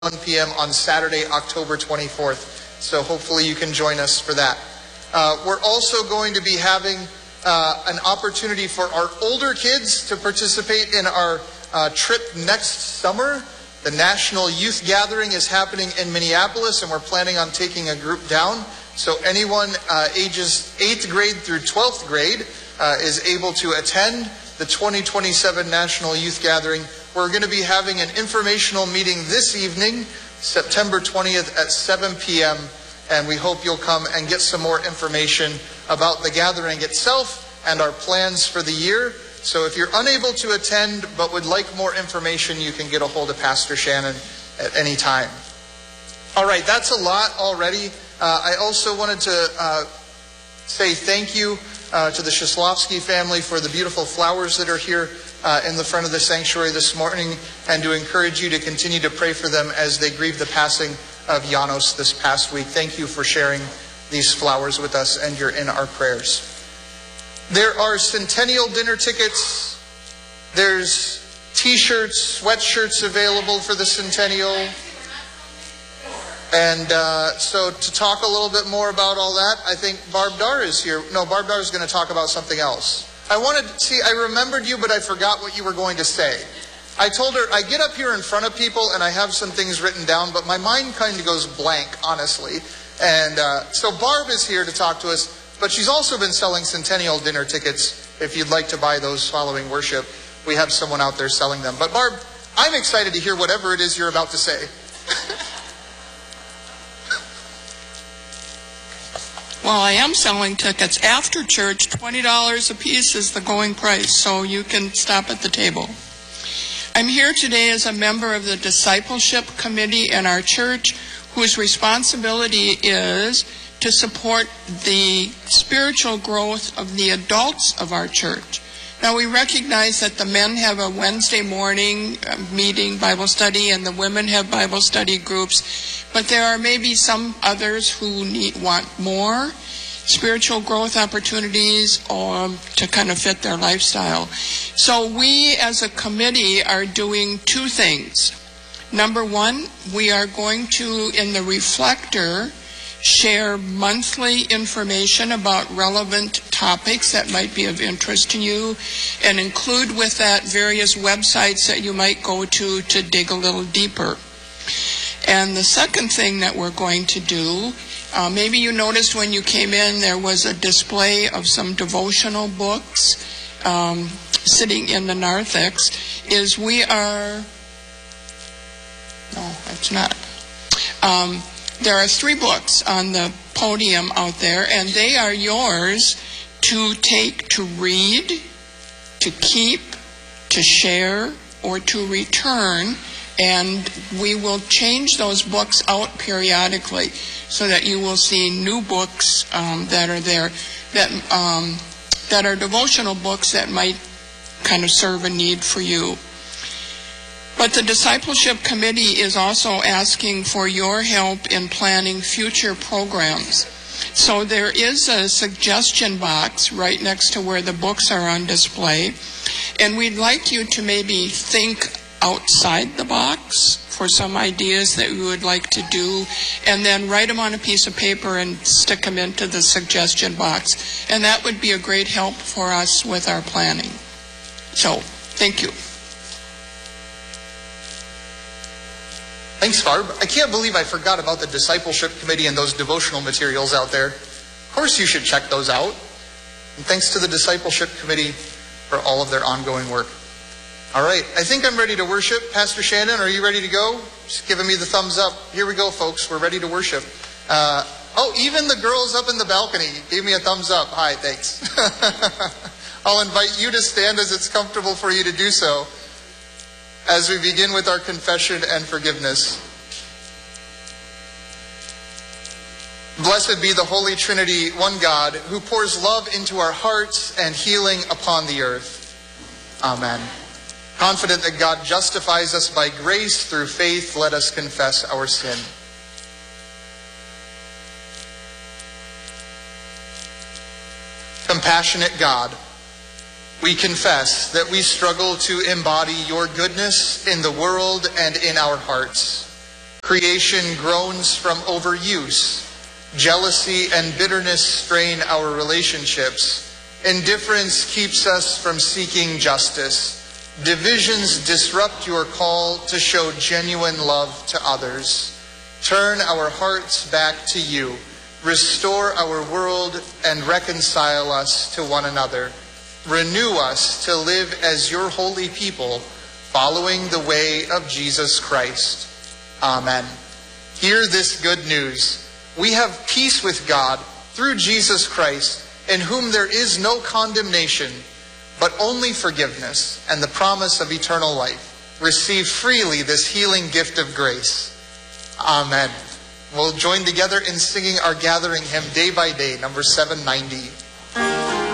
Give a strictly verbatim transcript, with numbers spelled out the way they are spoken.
one p.m. on Saturday, October twenty-fourth. So hopefully you can join us for that. Uh, we're also going to be having uh, an opportunity for our older kids to participate in our uh, trip next summer. The National Youth Gathering is happening in Minneapolis, and we're planning on taking a group down. So anyone uh, ages eighth grade through twelfth grade uh, is able to attend the twenty twenty-seven National Youth Gathering. We're going to be having an informational meeting this evening, September twentieth at seven p.m. And we hope you'll come and get some more information about the gathering itself and our plans for the year. So if you're unable to attend but would like more information, you can get a hold of Pastor Shannon at any time. All right, that's a lot already. Uh, I also wanted to uh, say thank you uh, to the Sheslovsky family for the beautiful flowers that are here uh, in the front of the sanctuary this morning, and to encourage you to continue to pray for them as they grieve the passing of Janos this past week. Thank you for sharing these flowers with us, and you're in our prayers. There are Centennial dinner tickets. There's t-shirts, sweatshirts available for the Centennial. And uh, so to talk a little bit more about all that, I think Barb Dar is here. No, Barb Dar is going to talk about something else. I wanted to see, I remembered you, but I forgot what you were going to say. I told her, I get up here in front of people and I have some things written down, but my mind kind of goes blank, honestly. And uh, so Barb is here to talk to us, but she's also been selling Centennial dinner tickets. If you'd like to buy those following worship, we have someone out there selling them. But Barb, I'm excited to hear whatever it is you're about to say. Well, I am selling tickets after church. twenty dollars a piece is the going price, so you can stop at the table. I'm here today as a member of the discipleship committee in our church, whose responsibility is to support the spiritual growth of the adults of our church. Now, we recognize that the men have a Wednesday morning meeting, Bible study, and the women have Bible study groups. But there are maybe some others who need, want more spiritual growth opportunities or to kind of fit their lifestyle. So we as a committee are doing two things. Number one, we are going to, in the Reflector, share monthly information about relevant topics that might be of interest to you, and include with that various websites that you might go to to dig a little deeper. And the second thing that we're going to do, uh, maybe you noticed when you came in there was a display of some devotional books um, sitting in the narthex, is we are, no, it's not. Um, There are three books on the podium out there, and they are yours to take to read, to keep, to share, or to return. And we will change those books out periodically so that you will see new books um, that are there, that um, that are devotional books that might kind of serve a need for you. But the discipleship committee is also asking for your help in planning future programs. So there is a suggestion box right next to where the books are on display. And we'd like you to maybe think outside the box for some ideas that you would like to do, and then write them on a piece of paper and stick them into the suggestion box. And that would be a great help for us with our planning. So, thank you. Thanks, Barb. I can't believe I forgot about the discipleship committee and those devotional materials out there. Of course you should check those out. And thanks to the discipleship committee for all of their ongoing work. All right, I think I'm ready to worship. Pastor Shannon, are you ready to go? Just giving me the thumbs up. Here we go, folks. We're ready to worship. Uh, oh, even the girls up in the balcony gave me a thumbs up. Hi, thanks. I'll invite you to stand as it's comfortable for you to do so, as we begin with our confession and forgiveness. Blessed be the Holy Trinity, one God, who pours love into our hearts and healing upon the earth. Amen. Confident that God justifies us by grace through faith, let us confess our sin. Compassionate God, we confess that we struggle to embody your goodness in the world and in our hearts. Creation groans from overuse. Jealousy and bitterness strain our relationships. Indifference keeps us from seeking justice. Divisions disrupt your call to show genuine love to others. Turn our hearts back to you. Restore our world and reconcile us to one another. Renew us to live as your holy people, following the way of Jesus Christ. Amen. Hear this good news. We have peace with God through Jesus Christ, in whom there is no condemnation, but only forgiveness and the promise of eternal life. Receive freely this healing gift of grace. Amen. We'll join together in singing our gathering hymn, Day by Day, number seven ninety.